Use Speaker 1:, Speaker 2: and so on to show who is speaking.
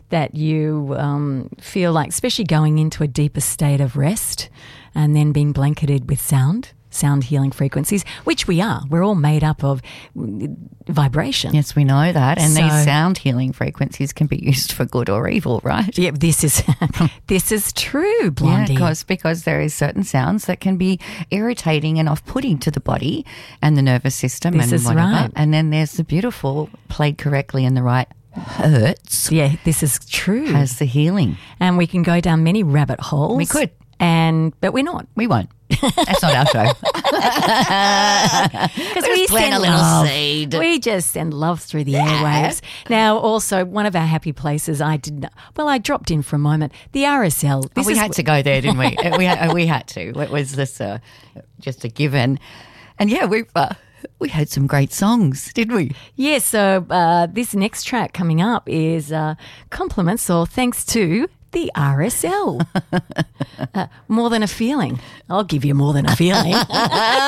Speaker 1: that you feel like, especially going into a deeper state of rest and then being blanketed with sound healing frequencies, which we are. We're all made up of vibration.
Speaker 2: Yes, we know that. And these sound healing frequencies can be used for good or evil, right?
Speaker 1: Yeah, this is true, Blondie.
Speaker 2: Yeah, because there is certain sounds that can be irritating and off-putting to the body and the nervous system
Speaker 1: This is
Speaker 2: whatever.
Speaker 1: right.
Speaker 2: And then there's the beautiful, played correctly in the right hertz.
Speaker 1: Yeah, this is true.
Speaker 2: Has the healing.
Speaker 1: And we can go down many rabbit holes.
Speaker 2: We could.
Speaker 1: But we're not.
Speaker 2: We won't. That's not our show.
Speaker 1: Because we
Speaker 2: plant
Speaker 1: send
Speaker 2: a little
Speaker 1: love.
Speaker 2: seed.
Speaker 1: We just send love through the airwaves. Now, also, one of our happy places, I dropped in for a moment, the RSL.
Speaker 2: We had to go there, didn't we? we had to. It was just a given. And yeah, we had some great songs, didn't we?
Speaker 1: Yeah, so this next track coming up is compliments or thanks to the RSL. More Than a Feeling. I'll give you More Than a Feeling.